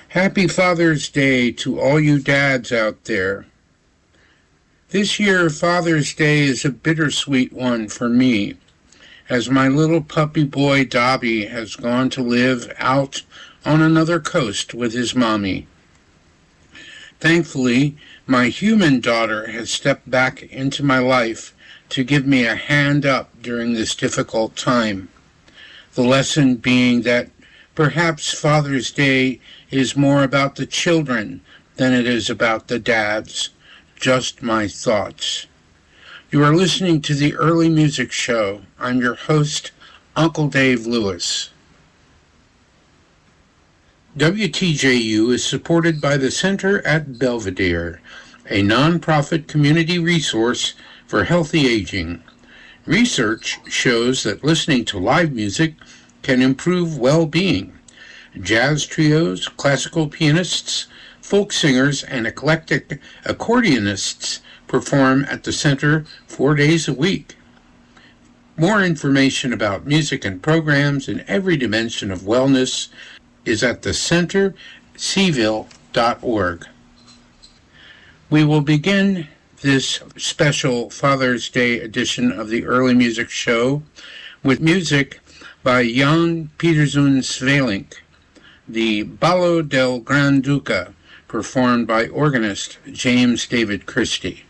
Happy Father's Day to all you dads out there. This year, Father's Day is a bittersweet one for me, as my little puppy boy Dobby has gone to live out on another coast with his mommy. Thankfully, my human daughter has stepped back into my life to give me a hand up during this difficult time. The lesson being that perhaps Father's Day is more about the children than it is about the dads. Just my thoughts. You are listening to the Early Music Show. I'm your host, Uncle Dave Lewis. WTJU is supported by the Center at Belvedere, a nonprofit community resource for healthy aging. Research shows that listening to live music can improve well-being. Jazz trios, classical pianists, folk singers, and eclectic accordionists perform at the center 4 days a week. More information about music and programs in every dimension of wellness is at thecentercville.org. We will begin this special Father's Day edition of the Early Music Show with music by Jan Pieterszoon Sweelinck, the Ballo del Granduca, performed by organist James David Christie.